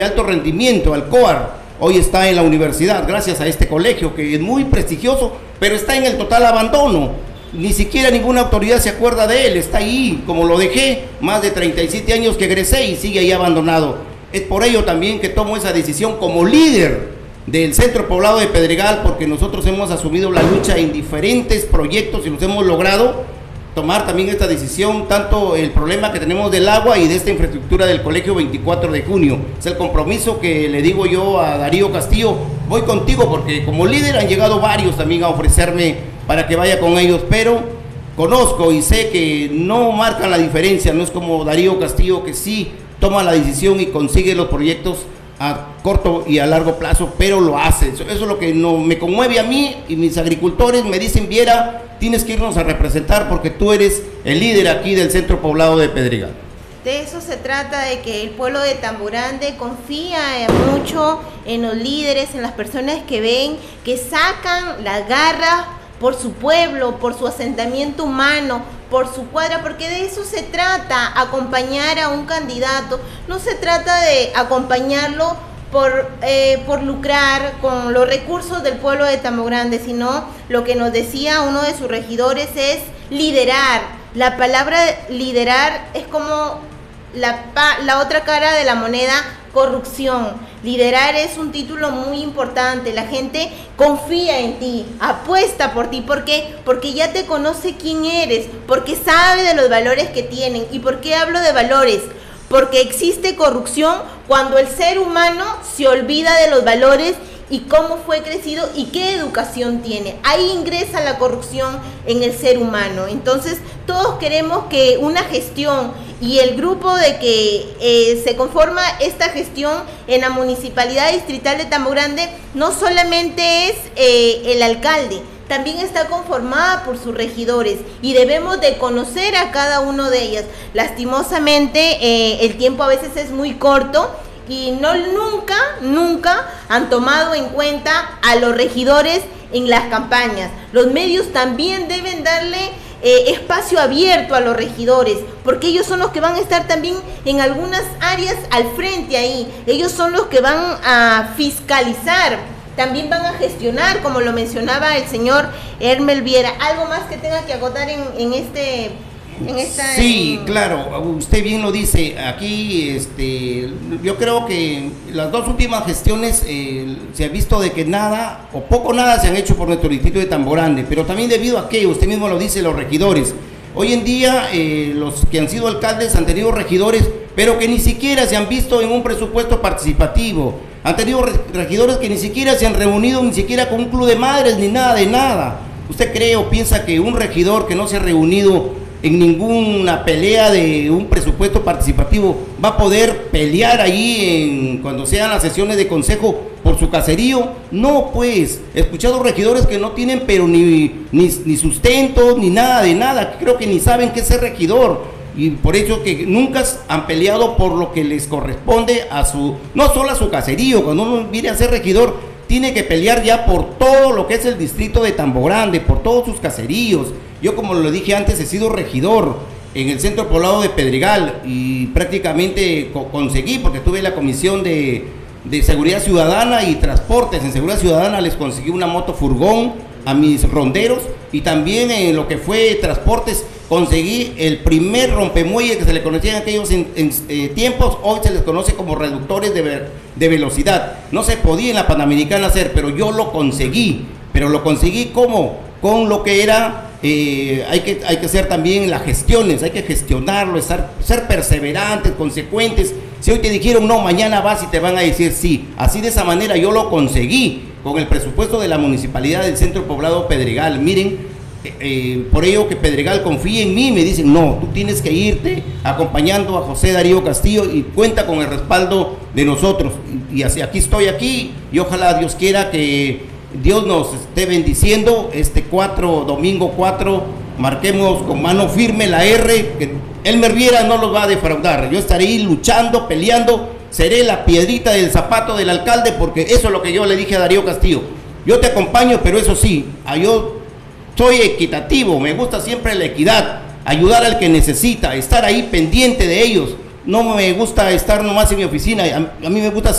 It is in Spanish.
alto rendimiento, al COAR, hoy está en la universidad gracias a este colegio que es muy prestigioso, pero está en el total abandono. Ni siquiera ninguna autoridad se acuerda de él, está ahí, como lo dejé, más de 37 años que egresé y sigue ahí abandonado. Es por ello también que tomo esa decisión como líder del Centro Poblado de Pedregal, porque nosotros hemos asumido la lucha en diferentes proyectos y los hemos logrado tomar también esta decisión, tanto el problema que tenemos del agua y de esta infraestructura del Colegio 24 de junio. Es el compromiso que le digo yo a Darío Castillo, voy contigo, porque como líder han llegado varios también a ofrecerme para que vaya con ellos, pero conozco y sé que no marcan la diferencia, no es como Darío Castillo que sí toma la decisión y consigue los proyectos a corto y a largo plazo, pero lo hace. Eso es lo que no me conmueve a mí, y mis agricultores me dicen: Viera, tienes que irnos a representar porque tú eres el líder aquí del Centro Poblado de Pedregal. De eso se trata, de que el pueblo de Tamborande confía mucho en los líderes, en las personas que ven, que sacan la garra por su pueblo, por su asentamiento humano, por su cuadra, porque de eso se trata, acompañar a un candidato. No se trata de acompañarlo por lucrar con los recursos del pueblo de Tamborande, sino lo que nos decía uno de sus regidores es liderar. La palabra liderar es como la otra cara de la moneda, corrupción. Liderar es un título muy importante, la gente confía en ti, apuesta por ti. ¿Por qué? Porque ya te conoce quién eres, porque sabe de los valores que tienen. ¿Y por qué hablo de valores? Porque existe corrupción cuando el ser humano se olvida de los valores y cómo fue crecido y qué educación tiene. Ahí ingresa la corrupción en el ser humano. Entonces, todos queremos que una gestión y el grupo de que se conforma esta gestión en la Municipalidad Distrital de Tamborande no solamente es el alcalde, también está conformada por sus regidores y debemos de conocer a cada uno de ellas. Lastimosamente, el tiempo a veces es muy corto y nunca han tomado en cuenta a los regidores en las campañas. Los medios también deben darle espacio abierto a los regidores, porque ellos son los que van a estar también en algunas áreas al frente ahí. Ellos son los que van a fiscalizar, también van a gestionar, como lo mencionaba el señor Hermel Viera. ¿Algo más que tenga que acotar en esta? Sí, claro, usted bien lo dice. Aquí yo creo que las dos últimas gestiones se ha visto de que nada o poco nada se han hecho por nuestro distrito de Tamborande, pero también debido a que usted mismo lo dice, los regidores. Hoy en día los que han sido alcaldes han tenido regidores, pero que ni siquiera se han visto en un presupuesto participativo. Han tenido regidores que ni siquiera se han reunido, ni siquiera con un club de madres, ni nada de nada. ¿Usted cree o piensa que un regidor que no se ha reunido en ninguna pelea de un presupuesto participativo va a poder pelear ahí cuando sean las sesiones de consejo por su caserío? No, pues, he escuchado regidores que no tienen pero ni sustento, ni nada de nada, creo que ni saben qué es ser regidor, y por eso que nunca han peleado por lo que les corresponde a no solo a su caserío. Cuando uno viene a ser regidor, tiene que pelear ya por todo lo que es el distrito de Tamborande, por todos sus caseríos. Yo, como lo dije antes, he sido regidor en el Centro Poblado de Pedregal y prácticamente conseguí, porque tuve la comisión de Seguridad Ciudadana y Transportes. En Seguridad Ciudadana les conseguí una moto furgón a mis ronderos, y también en lo que fue Transportes conseguí el primer rompemuelle que se le conocía en aquellos tiempos. Hoy se les conoce como reductores de velocidad. No se podía en la Panamericana hacer, pero yo lo conseguí. Pero lo conseguí como con lo que era, hay que hacer también las gestiones, hay que gestionarlo, ser perseverantes, consecuentes. Si hoy te dijeron no, mañana vas y te van a decir sí. Así, de esa manera yo lo conseguí con el presupuesto de la Municipalidad del Centro Poblado Pedregal. Miren, por ello que Pedregal confía en mí, me dicen no, tú tienes que irte acompañando a José Darío Castillo y cuenta con el respaldo de nosotros. Y así, aquí estoy aquí, y ojalá Dios quiera que Dios nos esté bendiciendo. Domingo 4, marquemos con mano firme la R, que Hermel Viera no los va a defraudar. Yo estaré ahí luchando, peleando, seré la piedrita del zapato del alcalde, porque eso es lo que yo le dije a Darío Castillo. Yo te acompaño, pero eso sí, yo soy equitativo, me gusta siempre la equidad, ayudar al que necesita, estar ahí pendiente de ellos, no me gusta estar nomás en mi oficina, a mí me gusta